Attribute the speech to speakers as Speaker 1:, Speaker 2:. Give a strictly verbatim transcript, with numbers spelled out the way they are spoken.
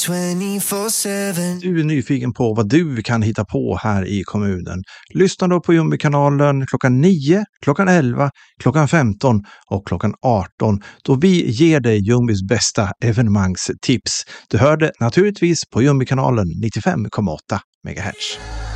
Speaker 1: tjugofyra sju.
Speaker 2: Du är nyfiken på vad du kan hitta på här i kommunen. Lyssna då på Jumbi-kanalen klockan nio, klockan elva, klockan femton och klockan arton då vi ger dig Jumbis bästa evenemangstips. Du hör det naturligtvis på Jumbi-kanalen nittiofem komma åtta megahertz.